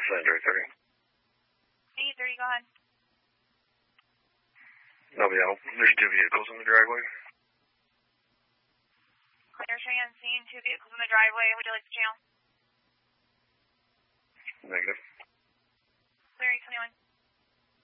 Sender 30. 830, go ahead. WL, there's 2 vehicles in the driveway. Clear showing on scene, 2 vehicles in the driveway. Would you like the channel? Negative.